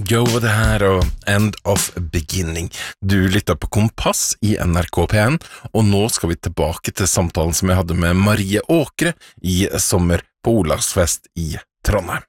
Go var det her og End of Beginning. Du lytter på Kompass i NRK P1, og nå skal vi tilbake til samtalen som jeg hadde med Marie Åkre i sommer på Olavsfest i Trondheim.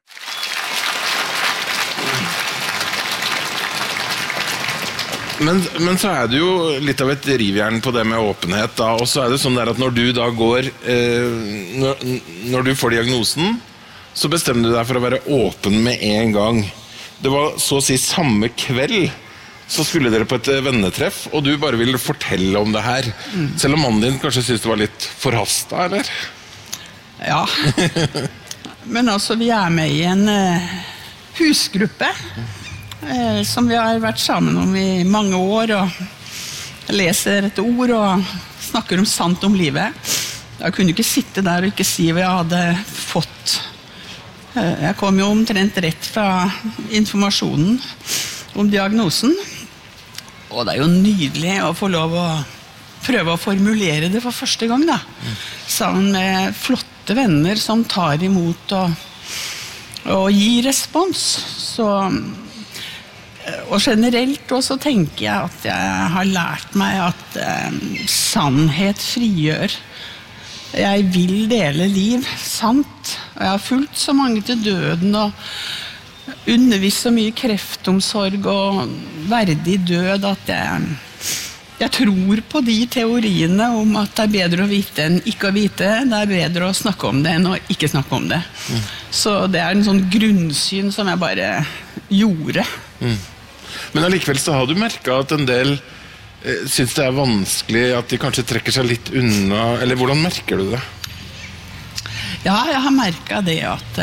Men så det jo litt av et rivjern på det med åpenhet da, og så det sånn der at når du da går, når du får diagnosen, så bestemmer du deg for å være åpen med en gang. Det var så å si samme kveld, så skulle dere på et vennetreff, og du bare ville fortelle om det her. Selv om mannen din kanskje synes det var litt forhastet, eller? Ja, men altså vi med i en husgruppe, som vi har vært sammen om i mange år, og leser et ord og snakker om sant om livet. Jeg kunne ikke sitte der og ikke si hva jeg hadde fått. Jeg kom jo omtrent rett fra informasjonen om diagnosen, og det jo nydelig å få lov å prøve å formulere det for første gang da, sammen med flotte venner som tar imot og gir respons. Så og generelt også tenker jeg at jeg har lært meg at sannhet frigjør. Jeg vil dele liv, sant. Og jeg har fulgt så mange til døden og undervist så mye kreftomsorg og verdig død at jeg tror på de teoriene om at det bedre å vite enn ikke å vite. Det bedre å snakke om det enn å ikke snakke om det. Så det en sånn grunnsyn som jeg bare gjorde. Men allikevel så har du merket at en del synes det vanskelig, at de kanskje trekker seg litt unna, eller hvordan merker du det? Ja, jeg har merket det at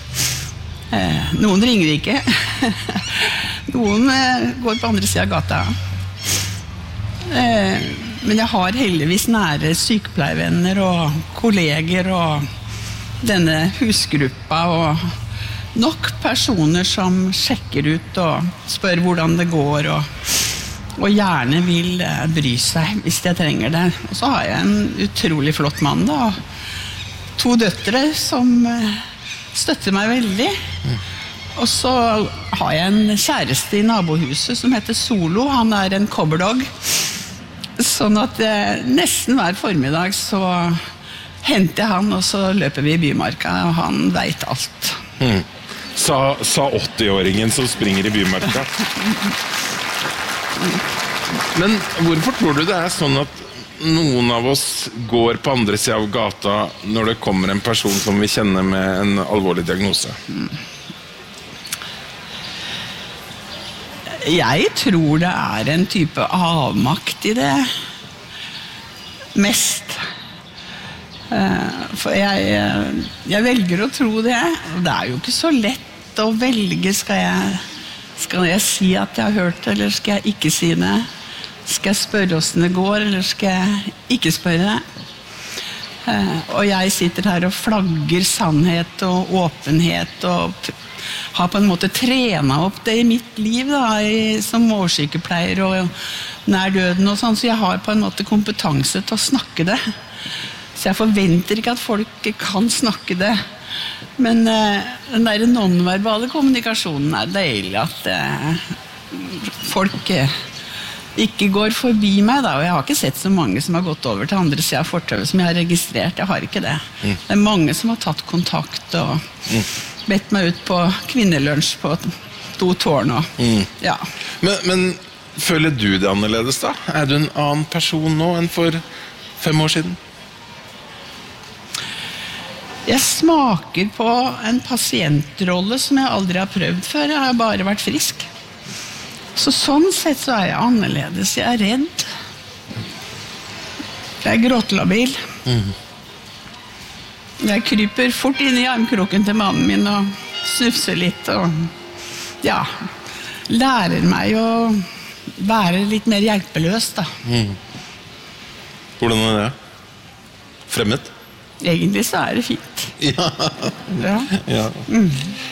noen ringer ikke. Noen går på andre siden av gata. Men jeg har heldigvis nære sykepleiervenner og kolleger og denne husgruppa og nok personer som sjekker ut og spør hvordan det går og gjerne vil bry seg hvis jeg trenger det. Og så har jeg en utrolig flott mann da, og 2 døtre som støtter meg veldig. Og så har jeg en kjæreste i nabohuset som heter Solo. Han en cobberdog. Sånn at nesten hver formiddag så henter jeg han, og så løper vi i bymarka, og han vet alt. Sa 80-åringen som springer i bymarka. Men hvorfor tror du det sånn at noen av oss går på andre siden av gata når det kommer en person som vi kjenner med en alvorlig diagnose? Jeg tror det en type avmakt i det mest. For jeg velger å tro det. Det jo ikke så lett å velge. Skal jeg si at jeg har hørt det, eller skal jeg ikke si det? Skal jeg spørre hvordan det går, eller skal jeg ikke spørre det? Og jeg sitter her og flagger sannhet og åpenhet og har på en måte trenet opp det i mitt liv da, som oversykepleier og nær døden og sånn, så jeg har på en måte kompetanse til å snakke det. Så jeg forventer ikke at folk kan snakke det. Men den der nonverbale kommunikasjonen deilig at folk ikke går forbi meg da, og jeg har ikke sett så mange som har gått over til andre siden av fortøvet som jeg har registrert. Jeg har ikke det. Det mange som har tatt kontakt og bedt meg ut på kvinnelunsj på 2 tårn og, ja. Men føler du det annerledes da? Du en annen person nå enn for 5 år siden? Jeg smaker på en pasientrolle som jeg aldri har prøvd før. Jeg har bare vært frisk. Så sånn sett så jeg annerledes. Jeg redd. Jeg gråtelabil. Jeg kryper fort inn i armkroken til mannen min og snufser litt og ja, lærer meg å være litt mer hjelpeløs da. Hvordan det? Fremmed? Egentlig så det fint. Ja. Ja. Ja.